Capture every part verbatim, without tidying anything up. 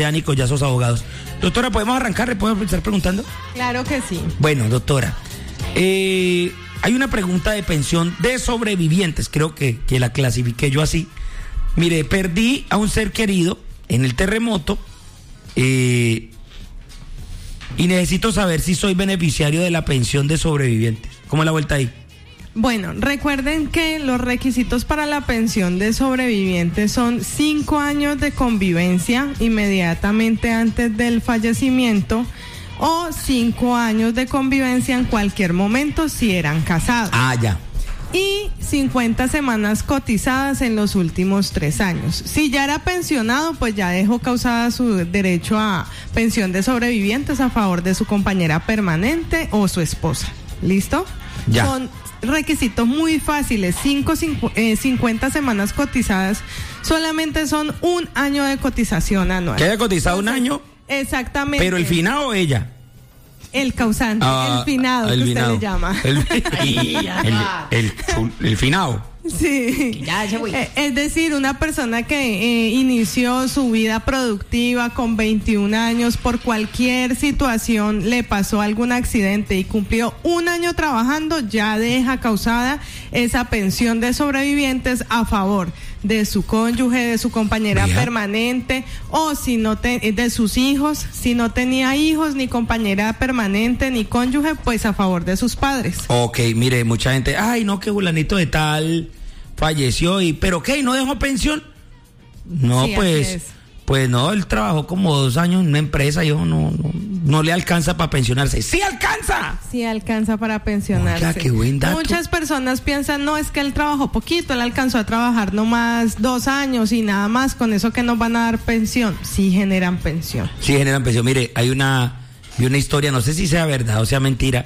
y Collazos Abogados. Doctora, ¿podemos arrancar? ¿Le puedo estar preguntando? Claro que sí. Bueno, doctora, eh, hay una pregunta de pensión de sobrevivientes, creo que, que la clasifiqué yo así. Mire, perdí a un ser querido en el terremoto eh, y necesito saber si soy beneficiario de la pensión de sobrevivientes. ¿Cómo es la vuelta ahí? Bueno, recuerden que los requisitos para la pensión de sobrevivientes son cinco años de convivencia inmediatamente antes del fallecimiento o cinco años de convivencia en cualquier momento si eran casados. Ah, ya. Y cincuenta semanas cotizadas en los últimos tres años. Si ya era pensionado, pues ya dejó causada su derecho a pensión de sobrevivientes a favor de su compañera permanente o su esposa. ¿Listo? Ya. Son requisitos muy fáciles. Cinco, cincu- eh, cincuenta semanas cotizadas solamente son un año de cotización anual. ¿Que haya cotizado un año? Exactamente. Pero el finado o ella. El causante, Ah, el finado, el que finado. usted le llama. El, el, el, el, el finado. Sí. Ya, ya voy. Eh, Es decir, una persona que eh, inició su vida productiva con veintiún años, por cualquier situación le pasó algún accidente y cumplió un año trabajando, ya deja causada esa pensión de sobrevivientes a favor de su cónyuge, de su compañera Vea. permanente o si no te, de sus hijos, si no tenía hijos, ni compañera permanente, ni cónyuge, pues a favor de sus padres. Ok, mire, mucha gente, ay, no, que fulanito de tal falleció y, ¿pero qué? ¿No dejó pensión? No, Sí, así pues, es. pues no, él trabajó como dos años en una empresa y yo no, no, no le alcanza para pensionarse. ¡Sí alcanza! Sí alcanza para pensionarse. Oiga, qué buen dato. Muchas personas piensan, no, es que él trabajó poquito, él alcanzó a trabajar nomás dos años y nada más, con eso que nos van a dar pensión. Sí generan pensión. Sí generan pensión. Mire, hay una, hay una historia, no sé si sea verdad o sea mentira,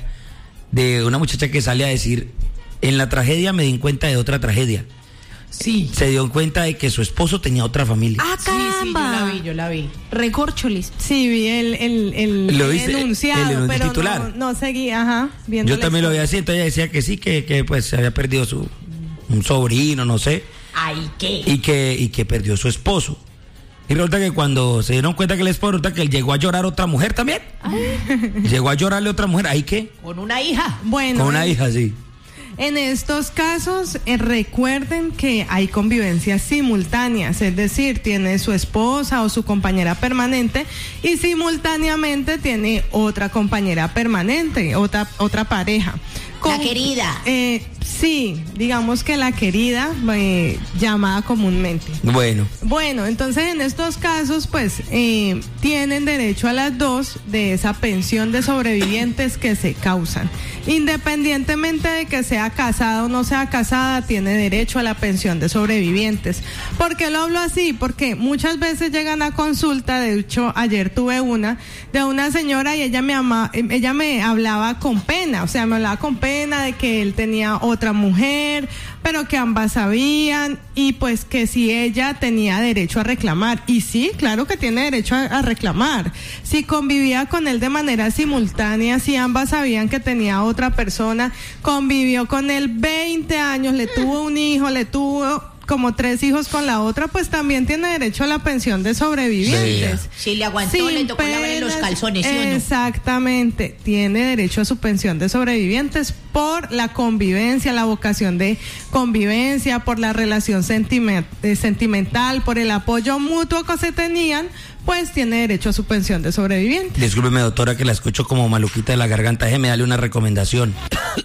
de una muchacha que sale a decir, en la tragedia me di cuenta de otra tragedia. Sí. Se dio cuenta de que su esposo tenía otra familia. Ah, Sí, sí, yo caramba. la vi, yo la vi. Recorcholis. Sí, vi el, el, el, ¿Lo el viste? enunciado, El- el pero titular. no, no seguí, ajá, viendo Yo la también lo historia. veía así, entonces ella decía que sí, que, que pues se había perdido su un sobrino, no sé, Ay, ¿qué? y que, y que perdió su esposo. Y resulta que cuando se dieron cuenta que el esposo, resulta que él llegó a llorar otra mujer también. Llegó a llorarle otra mujer, ¿ahí qué? Con una hija. Bueno, Con una en- hija, sí. En estos casos, eh, recuerden que hay convivencias simultáneas, es decir, tiene su esposa o su compañera permanente y simultáneamente tiene otra compañera permanente, otra, otra pareja. La querida. Eh, sí, digamos que la querida, eh, llamada comúnmente. Bueno, Bueno, entonces en estos casos, pues, eh, tienen derecho a las dos de esa pensión de sobrevivientes que se causan. Independientemente de que sea casada o no sea casada, tiene derecho a la pensión de sobrevivientes. ¿Por qué lo hablo así? Porque muchas veces llegan a consulta, de hecho, ayer tuve una, de una señora y ella me, ama, ella me hablaba con pena, o sea, me hablaba con pena de que él tenía otra mujer, pero que ambas sabían y pues que si ella tenía derecho a reclamar. Y sí, claro que tiene derecho a, a reclamar. Si convivía con él de manera simultánea, si ambas sabían que tenía otra persona, convivió con él veinte años, le tuvo un hijo, le tuvo como tres hijos con la otra, pues también tiene derecho a la pensión de sobrevivientes. Si le aguantó, Sin le tocó lavarle los penas, calzones, ¿sí o no? Exactamente, tiene derecho a su pensión de sobrevivientes por la convivencia, la vocación de convivencia, por la relación sentime- eh, sentimental, por el apoyo mutuo que se tenían, pues tiene derecho a su pensión de sobrevivientes. discúlpeme, doctora, que la escucho como maluquita de la garganta. Déjeme darle una recomendación.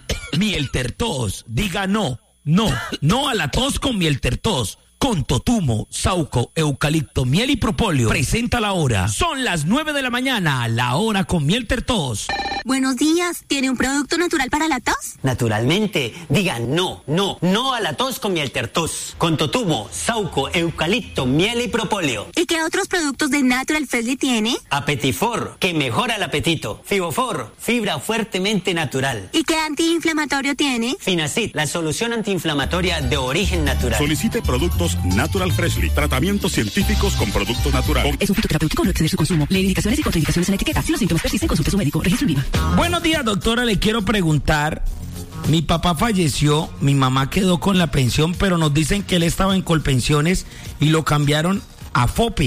Miel Tertos, diga no, no, no a la tos con Miel Tertos. Con totumo, sauco, eucalipto, miel y propóleo. Presenta la hora. Son las nueve de la mañana, la hora con Miel Tertos. Buenos días, ¿tiene un producto natural para la tos? Naturalmente, diga no, no, no a la tos con miel tertos. Con totumo, sauco, eucalipto, miel y propóleo. ¿Y qué otros productos de Natural Freshly tiene? Apetifor, que mejora el apetito. Fibofor, fibra fuertemente natural. ¿Y qué antiinflamatorio tiene? Finacid, la solución antiinflamatoria de origen natural. Solicite productos Natural Freshly, tratamientos científicos con productos naturales. Es un fitoterapéutico, no exceder su consumo. Lee indicaciones y contraindicaciones en la etiqueta. Si los síntomas persisten, consulte a su médico. Registro en IVA. Buenos días, doctora, le quiero preguntar. Mi papá falleció, mi mamá quedó con la pensión, pero nos dicen que él estaba en Colpensiones y lo cambiaron a FOPE.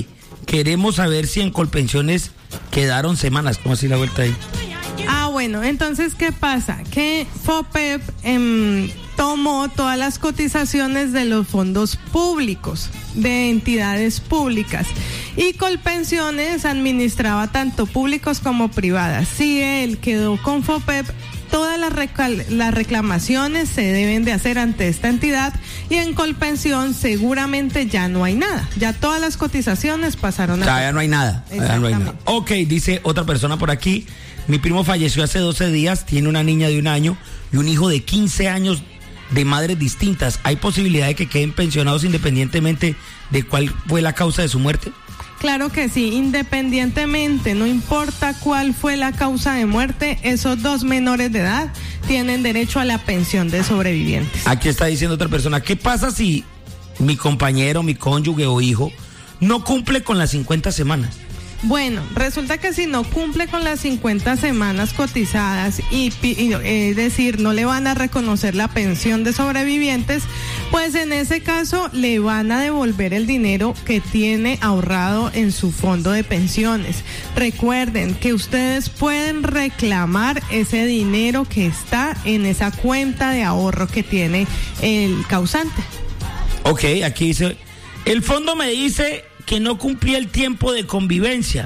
queremos saber si en Colpensiones quedaron semanas. ¿Cómo así la vuelta ahí? Ah, bueno, entonces, ¿qué pasa? Que FOPEP eh, tomó todas las cotizaciones de los fondos públicos, de entidades públicas, y Colpensiones administraba tanto públicos como privadas. Si él quedó con FOPEP, todas las, recal- las reclamaciones se deben de hacer ante esta entidad, y en Colpensión seguramente ya no hay nada. Ya todas las cotizaciones pasaron a... O sea, ya no hay nada. Ya no hay nada. Ok, dice otra persona por aquí. Mi primo falleció hace doce días, tiene una niña de un año y un hijo de quince años de madres distintas. ¿Hay posibilidad de que queden pensionados independientemente de cuál fue la causa de su muerte? Claro que sí, independientemente, no importa cuál fue la causa de muerte, esos dos menores de edad tienen derecho a la pensión de sobrevivientes. Aquí está diciendo otra persona, ¿qué pasa si mi compañero, mi cónyuge o hijo no cumple con las cincuenta semanas? Bueno, resulta que si no cumple con las cincuenta semanas cotizadas y, y es eh, decir, no le van a reconocer la pensión de sobrevivientes, pues en ese caso le van a devolver el dinero que tiene ahorrado en su fondo de pensiones. Recuerden que ustedes pueden reclamar ese dinero que está en esa cuenta de ahorro que tiene el causante. Ok, aquí dice, el fondo me dice que no cumplía el tiempo de convivencia,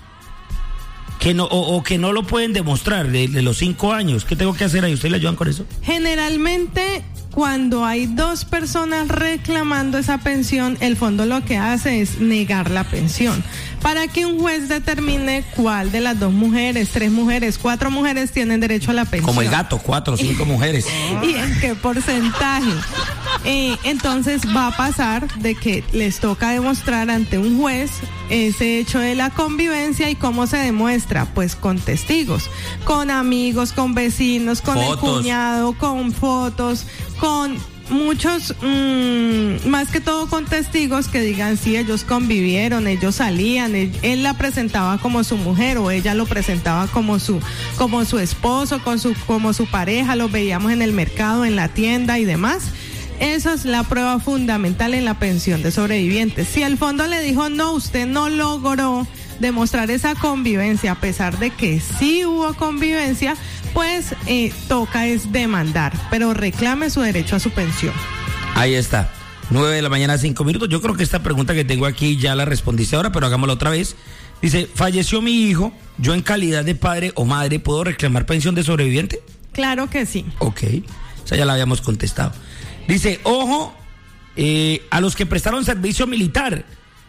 que no o, o que no lo pueden demostrar de, de los cinco años. ¿Qué tengo que hacer ahí? ¿Ustedes le ayudan con eso? Generalmente, cuando hay dos personas reclamando esa pensión, el fondo lo que hace es negar la pensión, para que un juez determine cuál de las dos mujeres, tres mujeres, cuatro mujeres tienen derecho a la pensión. Como el gato, cuatro o cinco mujeres. ¿Y en qué porcentaje? Eh, entonces va a pasar de que les toca demostrar ante un juez ese hecho de la convivencia. ¿Y cómo se demuestra? Pues con testigos, con amigos, con vecinos, con fotos. El cuñado, con fotos, con muchos, mmm, más que todo con testigos que digan si sí, ellos convivieron, ellos salían, él, él la presentaba como su mujer o ella lo presentaba como su, como su esposo, con su, como su pareja, lo veíamos en el mercado, en la tienda y demás. Esa es la prueba fundamental en la pensión de sobrevivientes. Si el fondo le dijo no, usted no logró demostrar esa convivencia, a pesar de que sí hubo convivencia, pues eh, toca es demandar, pero reclame su derecho a su pensión. Ahí está, nueve de la mañana, cinco minutos. Yo creo que esta pregunta que tengo aquí ya la respondiste ahora, pero hagámosla otra vez. Dice, falleció mi hijo, yo en calidad de padre o madre, ¿puedo reclamar pensión de sobreviviente? Claro que sí. Ok, o sea, ya la habíamos contestado. Dice, ojo, eh, a los que prestaron servicio militar,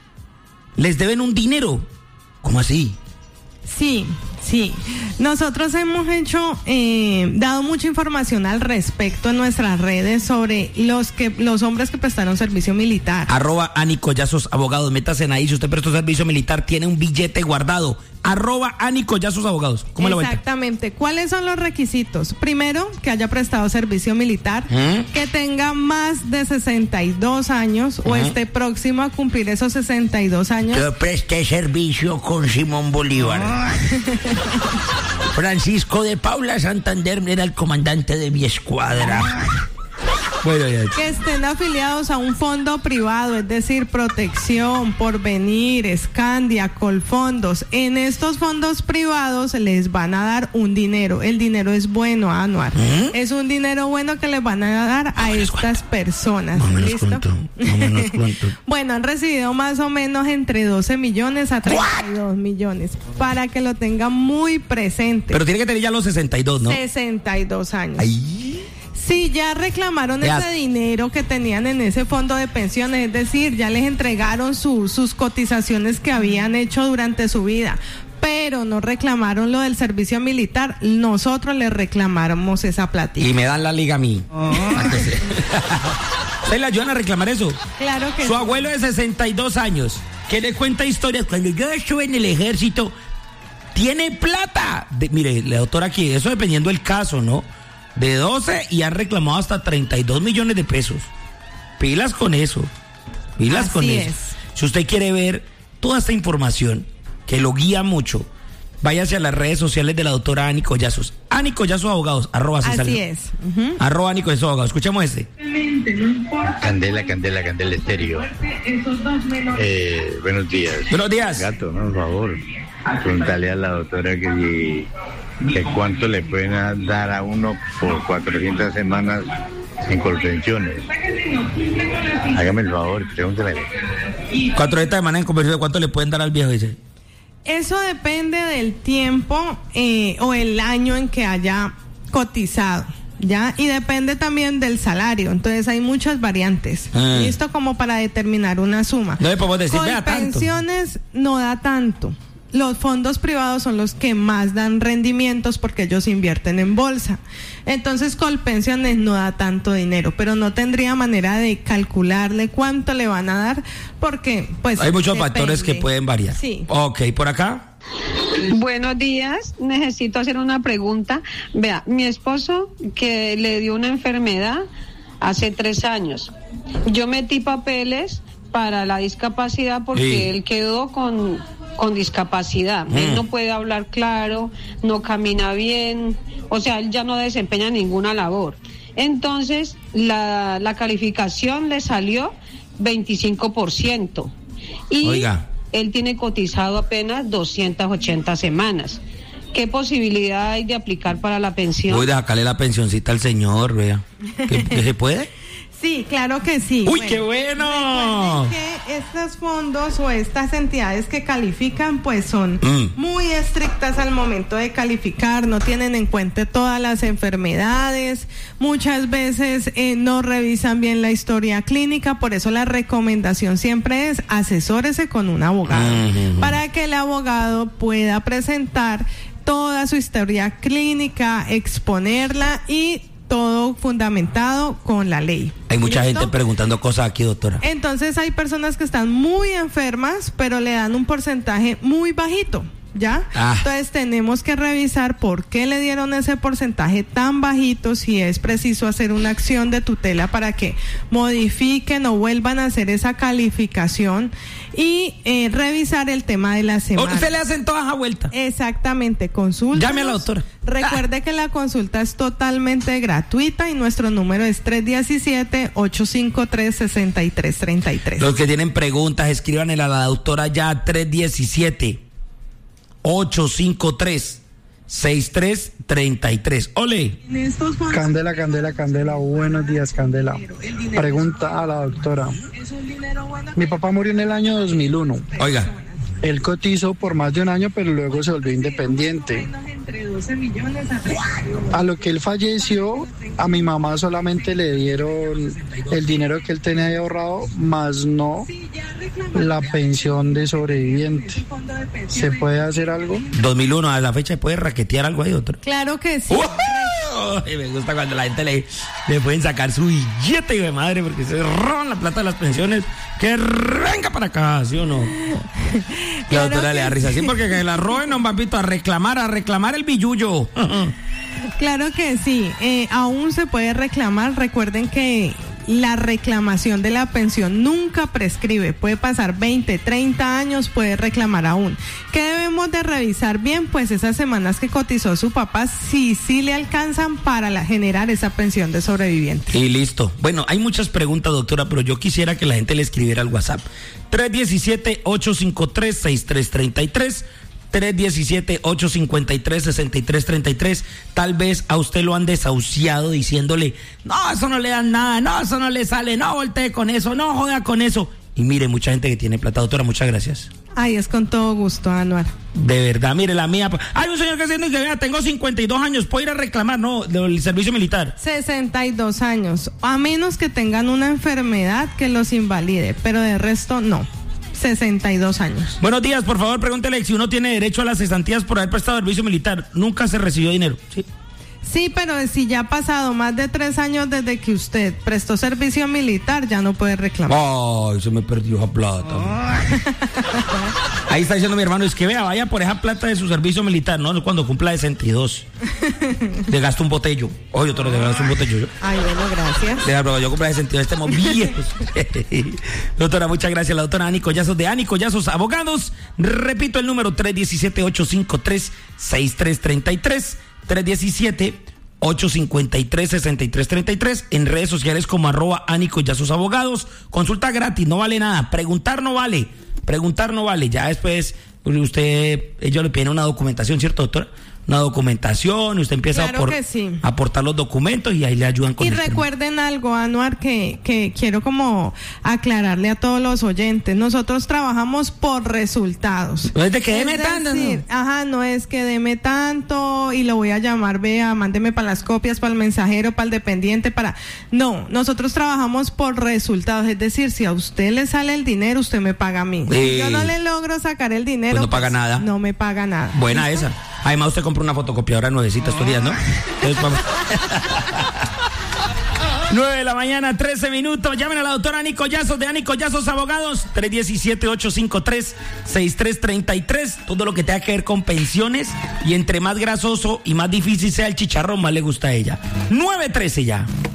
les deben un dinero. ¿Cómo así? Sí, sí. Nosotros hemos hecho, eh, dado mucha información al respecto en nuestras redes sobre los que los hombres que prestaron servicio militar. Arroba Ani Collazos Abogados, métase ahí. Si usted prestó servicio militar, tiene un billete guardado. Arroba Ani Collazos Abogados. ¿Cómo la vuelta? Exactamente. ¿Cuáles son los requisitos? Primero, que haya prestado servicio militar, ¿Mm? que tenga más de sesenta y dos años ¿Mm? o esté próximo a cumplir esos sesenta y dos años. Yo presté servicio con Simón Bolívar. Francisco de Paula Santander era el comandante de mi escuadra. Bueno, ya. Que estén afiliados a un fondo privado, es decir, Protección, Porvenir, Escandia, Colfondos. En estos fondos privados les van a dar un dinero. El dinero es bueno, Anuar. ¿Mm? Es un dinero bueno que les van a dar a estas personas. ¿Listo? Cuánto, cuánto. Bueno, han recibido más o menos entre doce millones a treinta y dos millones, para que lo tengan muy presente. Pero tiene que tener ya los sesenta y dos, ¿no? sesenta y dos años. Ay. Si ya reclamaron ya. ese dinero que tenían en ese fondo de pensiones, es decir, ya les entregaron su, sus cotizaciones que habían hecho durante su vida, pero no reclamaron lo del servicio militar, nosotros les reclamamos esa platita. Y me dan la liga a mí. Oh. ¿Ustedes le ayudan a reclamar eso? Claro que Su sí. abuelo de sesenta y dos años, que le cuenta historias. Cuando yo estuve en el ejército, tiene plata. De, mire, la doctora aquí, eso dependiendo del caso, ¿no? De doce y han reclamado hasta treinta y dos millones de pesos. Pilas con eso. Pilas Así con es. eso. Si usted quiere ver toda esta información que lo guía mucho, váyase a las redes sociales de la doctora Ani Collazos. Ani Collazo Abogados, arroba así Así salió. es. Uh-huh. Arroba Ani Collazo Abogados. Escuchemos ese. Candela, candela, candela estéreo. Eh, buenos días. Buenos días. Gato, no, por favor. Pregúntale a la doctora que, que cuánto le pueden dar a uno por cuatrocientas semanas en colpensiones. Hágame el favor, pregúntale. cuatrocientas semanas en conversión, ¿cuánto le pueden dar al viejo? Dice. Eso depende del tiempo eh, o el año en que haya cotizado, ¿ya? Y depende también del salario. Entonces hay muchas variantes. Ah. Listo, como para determinar una suma. No le podemos decir, vea tanto. Colpensiones no da tanto. Los fondos privados son los que más dan rendimientos porque ellos invierten en bolsa. Entonces, Colpensiones no da tanto dinero, pero no tendría manera de calcularle cuánto le van a dar porque, pues, hay muchos depende. factores que pueden variar. Sí. Ok, por acá. Buenos días, necesito hacer una pregunta. Vea, mi esposo que le dio una enfermedad hace tres años. Yo metí papeles para la discapacidad porque Sí. él quedó con, con discapacidad. Mm. Él no puede hablar claro, no camina bien, o sea, él ya no desempeña ninguna labor. Entonces, la, la calificación le salió veinticinco por ciento. Y Oiga. él tiene cotizado apenas doscientas ochenta semanas. ¿Qué posibilidad hay de aplicar para la pensión? Voy a sacarle la pensioncita al señor, vea. ¿Que, que se puede? Sí, claro que sí. ¡Uy, Bueno, qué bueno! recuerden que estos fondos o estas entidades que califican pues son Mm. muy estrictas al momento de calificar, no tienen en cuenta todas las enfermedades, muchas veces eh, no revisan bien la historia clínica, por eso la recomendación siempre es asesórese con un abogado, Mm. para que el abogado pueda presentar toda su historia clínica, exponerla y todo fundamentado con la ley. Hay mucha ¿Listo? gente preguntando cosas aquí, doctora. Entonces hay personas que están muy enfermas, pero le dan un porcentaje muy bajito, ¿ya? Ah. Entonces tenemos que revisar por qué le dieron ese porcentaje tan bajito, si es preciso hacer una acción de tutela para que modifiquen o vuelvan a hacer esa calificación y eh, revisar el tema de la semana. O se le hacen todas a vuelta. Exactamente, consulta. Llame a la doctora. Recuerde que la consulta es totalmente gratuita y nuestro número es tres diecisiete, ocho cinco tres, seis tres tres tres. Los que tienen preguntas, escríbanle a la doctora ya tres diecisiete, ocho cinco tres, seis tres tres tres. Ole. Candela, Candela, Candela, buenos días, Candela. Pregunta a la doctora. Mi papá murió en el año dos mil uno. Oiga. Él cotizó por más de un año, pero luego se volvió independiente. A lo que él falleció, a mi mamá solamente le dieron el dinero que él tenía ahí ahorrado, más no la pensión de sobreviviente. ¿Se puede hacer algo? dos mil uno, a la fecha, ¿puede raquetear algo ahí, doctora? Claro que sí. ¡Uh! Ay, me gusta cuando la gente le, le pueden sacar su billete de madre porque se roban la plata de las pensiones. Que venga para acá, ¿sí o no? La Claro doctora que le da risa. sí. Sí, porque que la roben, no, papito, a reclamar, a reclamar el billullo. Claro que sí, eh, aún se puede reclamar. Recuerden que la reclamación de la pensión nunca prescribe, puede pasar veinte, treinta años, puede reclamar aún. ¿Qué debemos de revisar bien? Pues esas semanas que cotizó su papá, si sí le alcanzan para la, generar esa pensión de sobreviviente. Y listo. Bueno, hay muchas preguntas, doctora, pero yo quisiera que la gente le escribiera al WhatsApp. tres diecisiete, ocho cinco tres, seis tres tres tres. tres diecisiete, ocho cinco tres, seis tres tres tres. Tal vez a usted lo han desahuciado diciéndole, no, eso no le dan nada, no, eso no le sale, no voltee con eso, no joda con eso. Y mire, mucha gente que tiene plata, doctora, muchas gracias. Ay, es con todo gusto, Anuar. De verdad, mire, la mía. Hay un señor que dice que vea, tengo cincuenta y dos años, puedo ir a reclamar, no, del servicio militar. sesenta y dos años, a menos que tengan una enfermedad que los invalide, pero de resto no. sesenta y dos años. Buenos días, por favor, pregúntele si uno tiene derecho a las cesantías por haber prestado servicio militar. Nunca se recibió dinero, ¿sí? Sí, pero si ya ha pasado más de tres años desde que usted prestó servicio militar, ya no puede reclamar. Ay, se me perdió esa plata. Ahí está diciendo mi hermano, es que vea, vaya por esa plata de su servicio militar, ¿no? Cuando cumpla sesenta y dos. Le gasto un botello. Oye, otro le gasto un botello yo. Ay, bueno, gracias. Deja, bro, yo cumpla sesenta y dos, estemos viejos. Doctora, muchas gracias. La doctora Ani Collazos de Ani Collazos Abogados. Repito el número tres diecisiete, ocho cinco tres, seis tres tres tres. tres uno siete, ocho cinco tres, seis tres tres tres, en redes sociales como arroba Ánico ya sus abogados. Consulta gratis, no vale nada. Preguntar no vale. Preguntar no vale. Ya después usted, ellos le piden una documentación, ¿cierto, doctora? Una documentación, usted empieza claro a, por, que sí. a aportar los documentos y ahí le ayudan con y el recuerden tema. algo, Anuar, que, que quiero como aclararle a todos los oyentes. Nosotros trabajamos por resultados. No es de que Es deme tanto, decir, ¿no? Ajá, no es que deme tanto y lo voy a llamar, vea, mándeme para las copias, para el mensajero, para el dependiente, para... No, nosotros trabajamos por resultados. Es decir, si a usted le sale el dinero, usted me paga a mí. Eh, Si yo no le logro sacar el dinero... Pues no paga nada. No me paga nada. Buena esa. Además, usted compra una fotocopiadora nuevecita estos días, ¿no? Entonces, vamos. nueve de la mañana, trece minutos. Llamen a la doctora Ani Collazos de Ani Collazos Abogados. tres uno siete, ocho cinco tres, seis tres tres tres. Todo lo que tenga que ver con pensiones. Y entre más grasoso y más difícil sea el chicharrón, más le gusta a ella. nueve trece ya.